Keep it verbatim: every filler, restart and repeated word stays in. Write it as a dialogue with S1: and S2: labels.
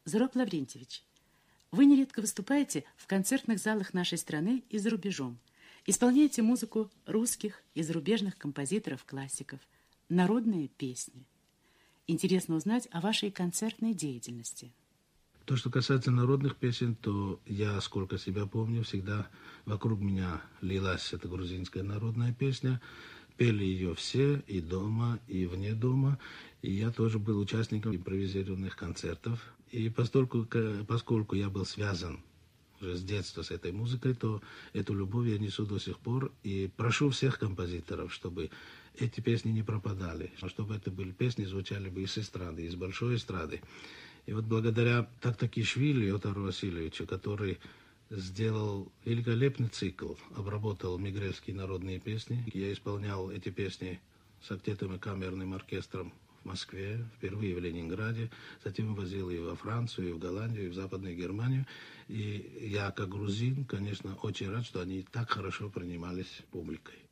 S1: Зураб Лаврентьевич, вы нередко выступаете в концертных залах нашей страны и за рубежом. Исполняете музыку русских и зарубежных композиторов-классиков, народные песни. Интересно узнать о вашей концертной деятельности.
S2: То, что касается народных песен, то я, сколько себя помню, всегда вокруг меня лилась эта грузинская народная песня. Пели ее все, и дома, и вне дома. И я тоже был участником импровизированных концертов. И поскольку, поскольку я был связан уже с детства с этой музыкой, то эту любовь я несу до сих пор. И прошу всех композиторов, чтобы эти песни не пропадали, чтобы это были песни, звучали бы из эстрады, из большой эстрады. И вот благодаря Тактакишвили Отару Васильевичу, который сделал великолепный цикл, обработал мигрельские народные песни. Я исполнял эти песни с актетом и камерным оркестром в Москве, впервые в Ленинграде, затем возил и во Францию, и в Голландию, и в Западную Германию. И я, как грузин, конечно, очень рад, что они так хорошо принимались публикой.